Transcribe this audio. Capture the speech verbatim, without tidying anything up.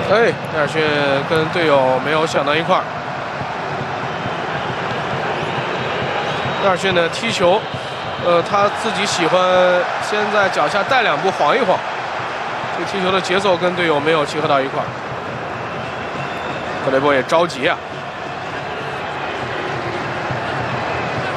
哎，戴尔逊跟队友没有想到一块儿。戴尔逊呢踢球，呃，他自己喜欢先在脚下带两步晃一晃，这踢球的节奏跟队友没有契合到一块儿。格雷波也着急啊。